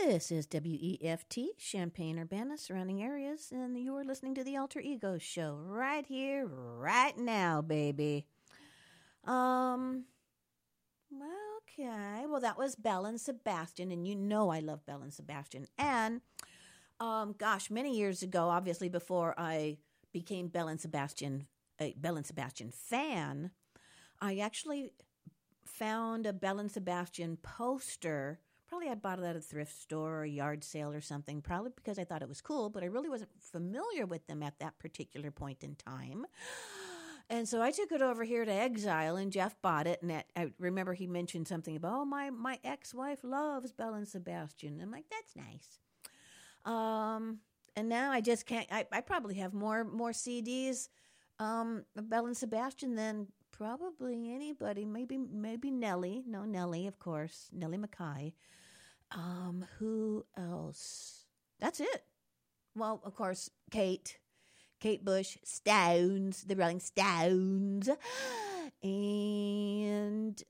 This is WEFT, Champaign-Urbana, surrounding areas, and you're listening to the Alter Ego Show right here, right now, baby. Well, okay. Well, that was Belle and Sebastian, and you know I love Belle and Sebastian. And, many years ago, obviously before I became a Belle and Sebastian fan, I actually found a Belle and Sebastian poster. Probably I bought it at a thrift store or a yard sale or something, probably because I thought it was cool, but I really wasn't familiar with them at that particular point in time. And so I took it over here to Exile, and Jeff bought it. And I remember he mentioned something about, oh, my ex-wife loves Belle and Sebastian. I'm like, that's nice. And now I just can't. I probably have more CDs of Belle and Sebastian than probably anybody. Maybe Nellie. No, Nellie, of course. Nellie Mackay. Who else? That's it. Well, of course, Kate Bush, Stones, the Rolling Stones, and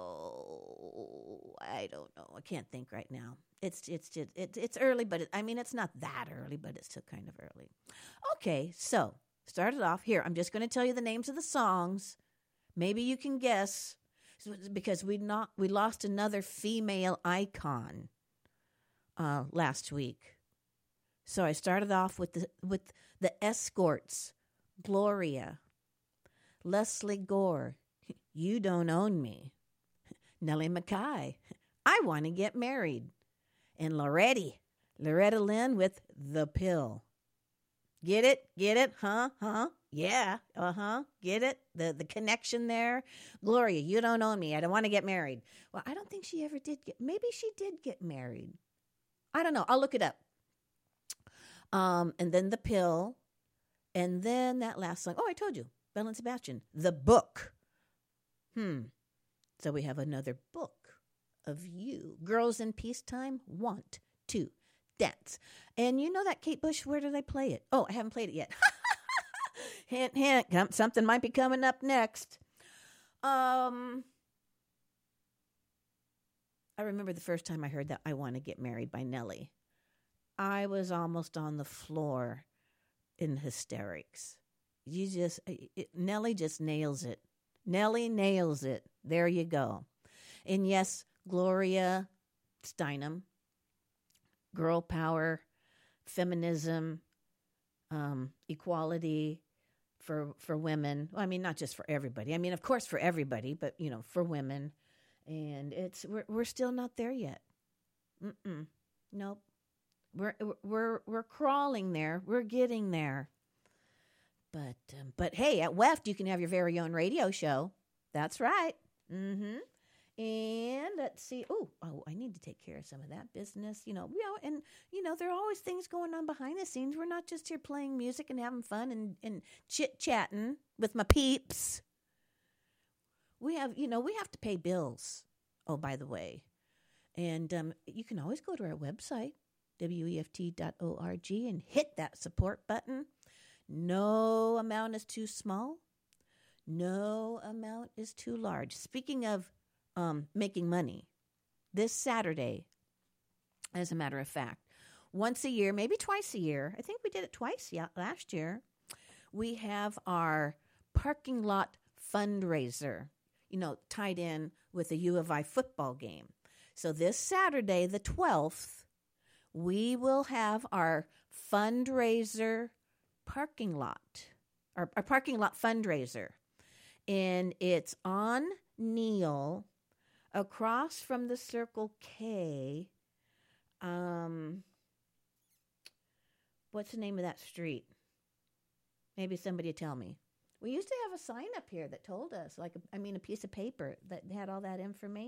I don't know. I can't think right now. It's early, but it's not that early, but it's still kind of early. Okay, so started off here. I'm just going to tell you the names of the songs. Maybe you can guess, because we lost another female icon last week. So I started off with the Escorts, Gloria, Leslie Gore, You Don't Own Me, Nellie Mackay, I Want to Get Married, and Loretta Lynn with The Pill. Get it? Huh? Yeah, get it? The connection there. Gloria, You Don't Own Me, I Don't Want to Get Married. Well, I don't think she ever did maybe she did get married. I don't know. I'll look it up. And then The Pill. And then that last song. Oh, I told you. Belle and Sebastian. The Book. So we have another book of you. Girls in Peacetime Want to Dance. And you know that Kate Bush, where did I play it? Oh, I haven't played it yet. Hint, hint. Something might be coming up next. I remember the first time I heard that I Want to Get Married by Nellie. I was almost on the floor in hysterics. Nellie just nails it. Nellie nails it. There you go. And yes, Gloria Steinem, girl power, feminism, equality for women. Well, not just for everybody. Of course for everybody, but for women. And we're still not there yet. Nope. We're crawling there. We're getting there. But hey, at WEFT you can have your very own radio show. That's right. And let's see. Oh, I need to take care of some of that business. And there are always things going on behind the scenes. We're not just here playing music and having fun and chit-chatting with my peeps. We have to pay bills. Oh, by the way. And you can always go to our website, WEFT.org, and hit that support button. No amount is too small. No amount is too large. Speaking of making money, this Saturday, as a matter of fact, once a year, maybe twice a year, I think we did it twice last year, we have our parking lot fundraiser, tied in with a U of I football game. So this Saturday, the 12th, we will have our fundraiser parking lot, our parking lot fundraiser. And it's on Neal, across from the Circle K. What's the name of that street? Maybe somebody tell me. We used to have a sign up here that told us, a piece of paper that had all that information.